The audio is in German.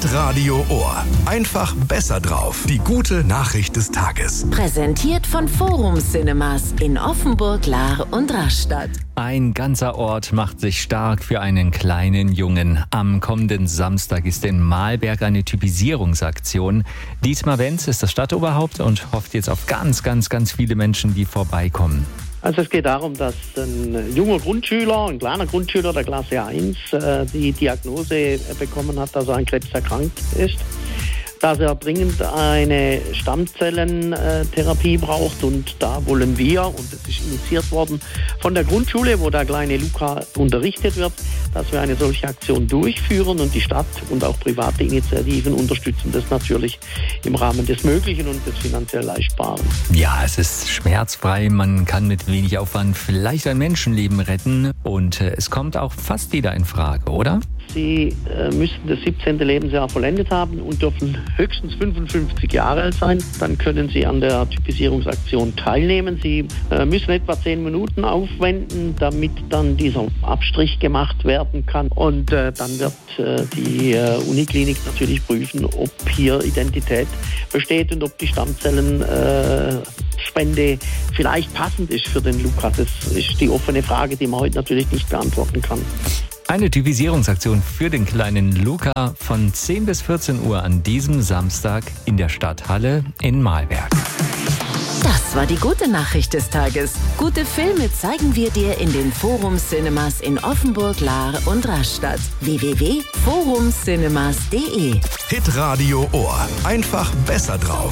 Hitradio Ohr. Einfach besser drauf. Die gute Nachricht des Tages. Präsentiert von Forum Cinemas in Offenburg, Lahr und Rastatt. Ein ganzer Ort macht sich stark für einen kleinen Jungen. Am kommenden Samstag ist in Mahlberg eine Typisierungsaktion. Dietmar Wenz ist das Stadtoberhaupt und hofft jetzt auf ganz viele Menschen, die vorbeikommen. Also es geht darum, dass ein junger Grundschüler, ein kleiner Grundschüler der Klasse 1, die Diagnose bekommen hat, dass er an Krebs erkrankt ist, dass er dringend eine Stammzellentherapie braucht, und da wollen wir, und das ist initiiert worden von der Grundschule, wo der kleine Luca unterrichtet wird, dass wir eine solche Aktion durchführen, und die Stadt und auch private Initiativen unterstützen das natürlich im Rahmen des Möglichen und des finanziell Leistbaren. Ja, es ist schmerzfrei, man kann mit wenig Aufwand vielleicht ein Menschenleben retten und es kommt auch fast jeder in Frage, oder? Sie müssten das 17. Lebensjahr vollendet haben und dürfen höchstens 55 Jahre alt sein. Dann können Sie an der Typisierungsaktion teilnehmen. Sie müssen etwa 10 Minuten aufwenden, damit dann dieser Abstrich gemacht werden kann. Und dann wird die Uniklinik natürlich prüfen, ob hier Identität besteht und ob die Stammzellenspende vielleicht passend ist für den Luca. Das ist die offene Frage, die man heute natürlich nicht beantworten kann. Eine Typisierungsaktion für den kleinen Luca von 10 bis 14 Uhr an diesem Samstag in der Stadthalle in Mahlberg. Das war die gute Nachricht des Tages. Gute Filme zeigen wir dir in den Forum Cinemas in Offenburg, Lahr und Rastatt. www.forumcinemas.de. Hitradio Ohr. Einfach besser drauf.